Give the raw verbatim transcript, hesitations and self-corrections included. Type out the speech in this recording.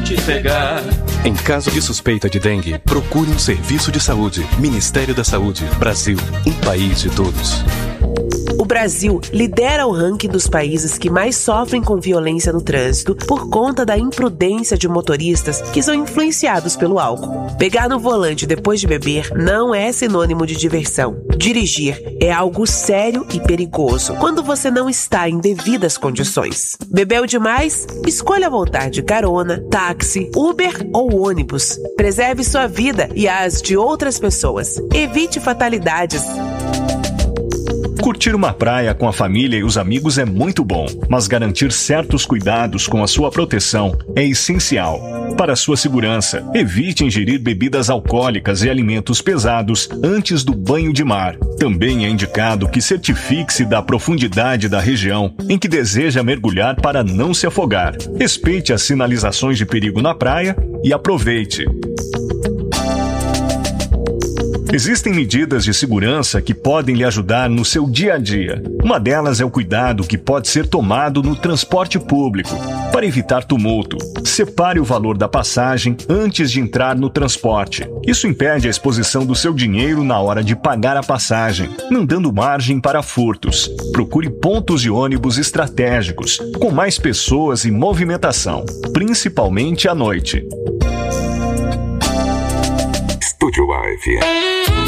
te pegar. Em caso de suspeita de dengue, procure um serviço de saúde. Ministério da Saúde. Brasil, um país de todos. O Brasil lidera o ranking dos países que mais sofrem com violência no trânsito por conta da imprudência de motoristas que são influenciados pelo álcool. Pegar no volante depois de beber não é sinônimo de diversão. Dirigir é algo sério e perigoso quando você não está em devidas condições. Bebeu demais? Escolha voltar de carona, táxi, Uber ou ônibus. Preserve sua vida e as de outras pessoas. Evite fatalidades. Curtir uma praia com a família e os amigos é muito bom, mas garantir certos cuidados com a sua proteção é essencial. Para sua segurança, evite ingerir bebidas alcoólicas e alimentos pesados antes do banho de mar. Também é indicado que certifique-se da profundidade da região em que deseja mergulhar para não se afogar. Respeite as sinalizações de perigo na praia e aproveite. Existem medidas de segurança que podem lhe ajudar no seu dia a dia. Uma delas é o cuidado que pode ser tomado no transporte público. Para evitar tumulto, separe o valor da passagem antes de entrar no transporte. Isso impede a exposição do seu dinheiro na hora de pagar a passagem, não dando margem para furtos. Procure pontos de ônibus estratégicos, com mais pessoas e movimentação, principalmente à noite. Estúdio A F M.